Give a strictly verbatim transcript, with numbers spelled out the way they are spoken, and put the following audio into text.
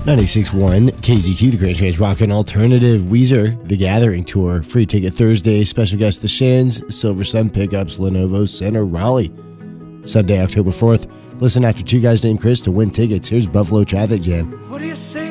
ninety-six point one K Z Q, the Grand Trans Rock and Alternative. Weezer, The Gathering Tour. Free ticket Thursday. Special guest The Shins, Silver Sun Pickups, Lenovo Center, Raleigh. Sunday, October fourth. Listen after Two Guys Named Chris to win tickets. Here's Buffalo Traffic Jam. What do you say?